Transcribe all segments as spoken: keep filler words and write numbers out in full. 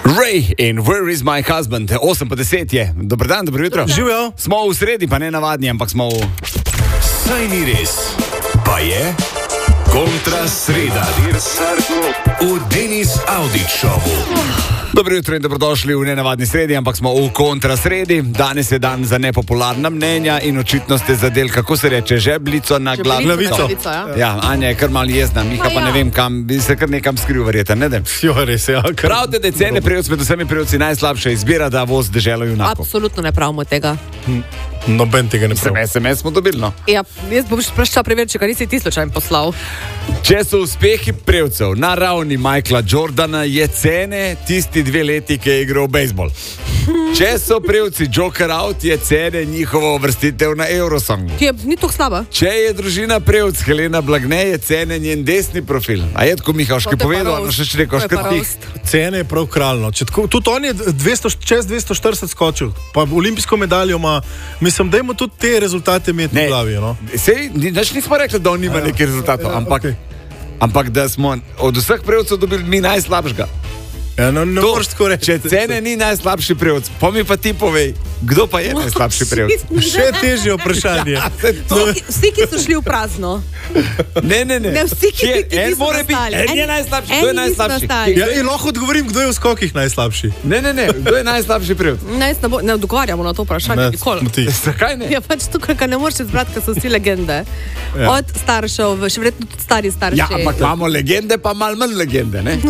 Ray in Where is my husband? osem pa deset je. Dober dan, dobro jutro. Živijo. Smo v sredi, pa ne navadni, ampak smo v... Saj ni res, pa je kontra sreda. V Denis Audić šovu. Dobro jutro in dobrodošli v nenavadni sredi, ampak smo v kontra sredi. Danes je dan za nepopularna mnenja in očitno ste zadeli, kako se reče, žebljico na glavico. ja. Ja, Anja je kar malo jezna, Miha pa ja. ne vem kam, bi se kar nekam skril verjeten, ne vem. Jo, res, ja. Kar... Pravite, da je cene prejevc med vsemi prejevci najslabša izbira, da voz deželo junakov. Absolutno ne pravimo tega. Noben tega ne pravi. es em es smo dobili, no. Ja, jaz bom šla preveriti, če ga nisi ti slučajno poslal. Če so uspehi prejevcev na ravni Michaela Jordana, je cene tisti dve leti, ki je igral bejzbol. Če so prejevci Joker out, je cene njihovo vrstitev na Eurosongu. Ki je ni tako slaba. Če je družina prejevc Helena Blagne, je cene njen desni profil. A je tako Mihaški To je pa povedal, roast. no še če rekel, To je pa škrtih. roast. Cene je prav kralno. Če tako, tudi on je dvesto, čez dvesto štirideset skočil, pa olimpijsko medaljo ima. Mislim, da ima tudi te rezultate imeti v glavi. No? Sej, nič nismo rekli, da on nima Ja. nekih rezultatov, Ja, ampak, okej. ampak da smo od vseh prejevcev dobili mi najslabšega. Ja, no, ne To, moreš tako reči. če cene ni najslabši prejevc, pa mi pa ti povej, kdo pa je najslabši prejevc. Še težje vprašanje. Ja, se to- Vsi, vsi, ki so šli v prazno. Ne, ne, ne. Ne, vsi, ki- Kje? ki En niso mora biti, nastali. en je En- najslabši, eni kdo je niso najslabši? nastali. Ja, in lahko odgovorim, kdo je v skokih najslabši. Ne, ne, ne, kdo je najslabši prejevc? Ne, jaz ne, bo, ne odgovarjamo na to vprašanje. nikoli. ti. Zakaj ne? Ja, pač tukaj, ker ne moreš izbrati, ker so vsi legende. Ja. Od staršev, v- še verjetno tudi stari starši. Ja, ampak imamo legende, pa malo manj legende, ne?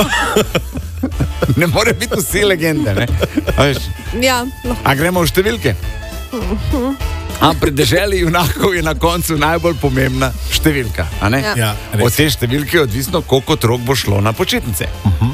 Ne more biti vsi legende, ne? A veš, Ja, lahko. a gremo v številke? A pri deželi junakov je na koncu najbolj pomembna številka, a ne? Ja. Ja, res. Od te številke je odvisno, koliko otrok bo šlo na počitnice.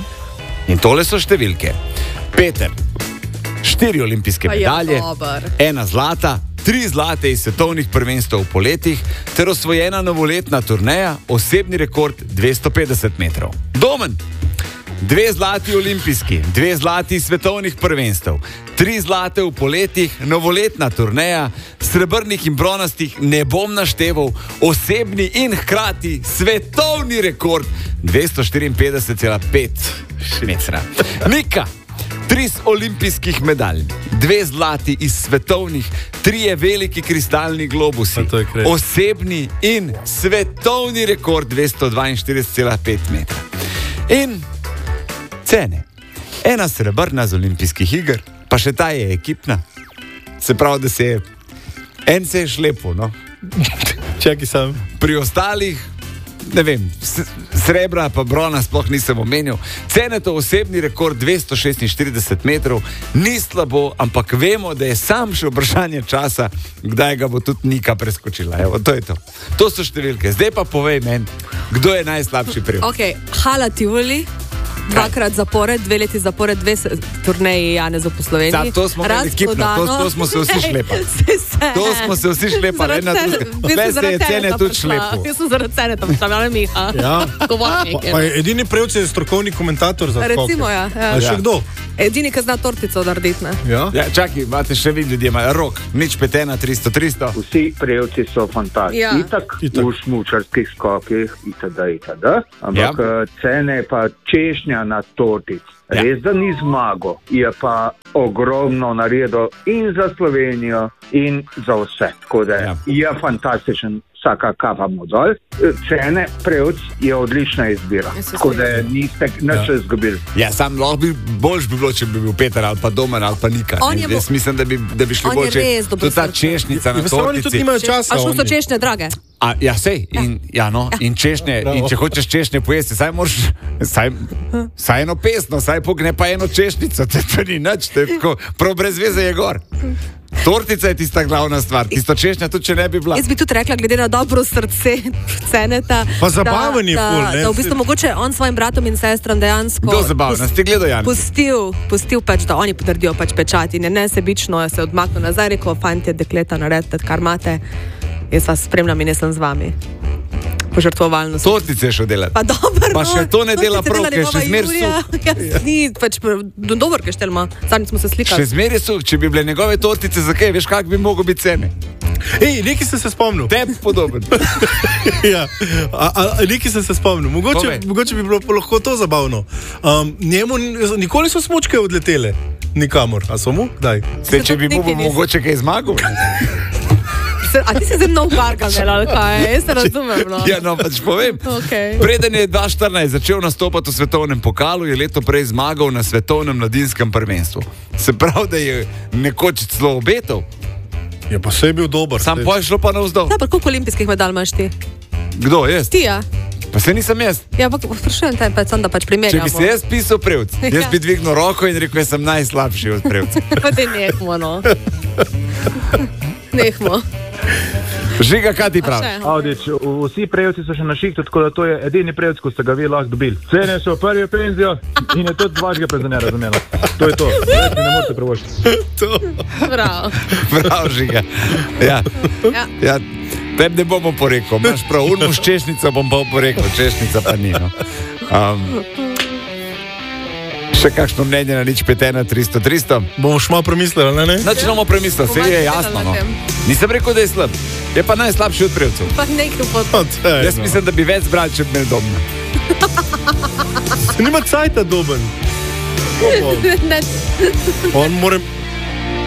In tole so številke. Peter, štiri olimpijske Pa je medalje, dober. ena zlata, tri zlate iz svetovnih prvenstev v poletih ter osvojena novoletna turneja, osebni rekord dvesto petdeset metrov. Domen, dve zlati olimpijski, dve zlati iz svetovnih prvenstev, tri zlate v poletih, novoletna turneja, srebrnih in bronastih ne bom našteval, osebni in hkrati svetovni rekord dvesto štiriinpetdeset cela pet metra. Nika, tri z olimpijskih medalj, dve zlati iz svetovnih, trije veliki kristalni globusi, Pa to je crazy. osebni in svetovni rekord dvesto dvainštirideset cela pet metra. In cene. Ena srebrna z olimpijskih iger, pa še ta je ekipna. Se pravi, da se je en se je šlepo, no. Čakaj sam. Pri ostalih, ne vem, s- srebra pa brona sploh nisem omenil. Cene to osebni rekord dvesto šestinštirideset metrov, ni slabo, ampak vemo, da je sam še vprašanje časa, kdaj ga bo tudi Nika preskočila. Evo, to je to. To so številke. Zdaj pa povej meni, kdo je najslabši prejevc. Ok, Hala Tivoli, dvakrat zapored, dve leti zapored, dve se- turneji Janezov po Sloveniji. Za to smo imeli ekipno, to- to smo se vsi šlepali. To smo se vsi šlepali, ena druga. Tle se je cene tudi šlepal. Jaz sem zaradi cene tam šla, ali Miha. Ja. Govornik Pa, je. pa je edini prejevc je strokovni komentator za skoke. Recimo, ja. ja. A še kdo? Edini, ki zna tortico narediti, ne? Ja. Ja, čakaj, imate še vi ljudje, imajo rok, nič petena, tristo, tristo. Vsi prejevci so fantastični. Ja. Itak, Itak. v smučarskih skokih itd. itd. Ampak Ja. ja. cene pa češnja na tortic. Ja. Res, da ni zmago, je pa ogromno naredil in za Slovenijo, in za vse. Tako da Ja. ja. je fantastičen, vsaka kava mu dol. Cene prejevc je odlična izbira. Jaz se Tako da strinjam. niste nič izgubili. Ja, sam lahko bi boljš bi bilo, če bi bil Peter ali pa Domen ali pa Nika. On ne. je bo- Jaz mislim, da bi, da bi šli On je bolj, če res dobro tudi ta srce. češnjica na Ja, samo oni tudi tortici. nimajo časa. A šlo so oni. češnje drage? A, ja, sej, in, ja, no, in češnje, Bravo. in če hočeš češnje pojesti, saj moraš, saj, saj eno pesno, saj pogne pa eno češnjico, to, to ni nič, to je tako, prav brez veze je gor. Tortica je tista glavna stvar, tisto češnja tudi, če ne bi bila. Jaz bi tudi rekla, glede na dobro srce ceneta. Pa zabaven je da, ful, da, ne. da v bistvu mogoče on svojim bratom in sestram dejansko Kdo zabavno, ste gledali, Jan? pustil, pustil pač, da oni potrdijo pač pečat in je nesebično se odmaknil nazaj, rekel, fantje, dekleta, naredite, kar imate. Jaz vas spremljam in jaz sem z vami. Požrtvovalno. sem. Tortice še delati. Pa dobro, Pa še to ne dela tortice prav, dela ker še njegova zmer Jurija. Ja, ni, pač dober, kaj štelma. Zadnjič smo se Še slikali. zmeraj so, če bi bile njegove tortice, zakaj, veš, kak bi mogel biti cene? Ej, nekaj sem se spomnil. Tebi podoben. Ja, a, a, nekaj sem se spomnil. Mogoče, mogoče bi bilo lahko to zabavno. Um, njemu nikoli so smučke odletele. Nikamor. A so mu? Daj. Se, če bi mu bo mogoče kaj zmagal. A ti si zemno ugarkal, ali kaj? Jaz se razumem, no. Ja, no, pač povem. Okay. Preden je dva tisoč štirinajst začel nastopati v svetovnem pokalu, je leto prej zmagal na svetovnem mladinskem prvenstvu. Se pravi, da je nekoč celo obetal. Je pa se je bil dober. Sam pa je šlo pa navzdol. Da, pa koliko olimpijskih medalj imaš ti? Kdo, jaz? Ti, ja. Pa se nisem jaz. Ja, pa vprašujem te, pa sem da pač primerjamo. Če bi se jaz pisal prevc, jaz bi dvignil roko in rekel, jaz sem najslabši od prevca. Pa te nehmo, no. Nehmo. Žiga, kaj ti praviš? Avdić, vsi prejevci so še na šihtu, tako da to je edini prejevc, ko ste ga vi lahko dobili. Cene so v prvi penzijo in je tudi vašega penzionera razumela. To je to. Več mi ne morete privoščiti. To. Bravo. Prav, Žiga. Ja. Ja. Ja. Tebi ne bomo porekel. Imaš prav, urmo s češnico bom pa porekel, češnica pa ni. No. Um, še kakšno mnenje na nič pet ena tristo tristo? Bomo še malo premislili, ne? ne? Znači, bomo premislili, se je jasno. No. Nisem rekel, da je slab. Je pa najslabši od prevcev. Pa nekaj pot. Jaz mislim, da bi več zbrali, če bi imeli domno. Nima cajta doben. On more...